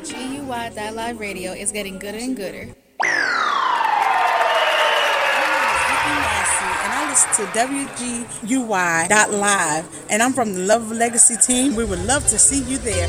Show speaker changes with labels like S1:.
S1: WGUY.live radio is getting gooder and gooder.
S2: And I listen to WGUY.live, and I'm from the Love Legacy team. We would love to see you there.